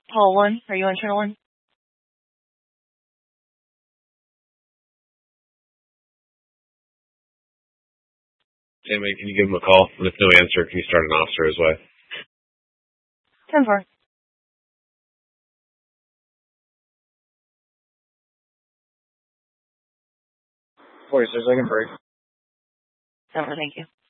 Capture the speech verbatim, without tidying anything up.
Hall one, are you on channel one? Jamie, can you give him a call? And if no answer, can you start an officer his way? ten four. forty-six, I can break. ten four, thank you.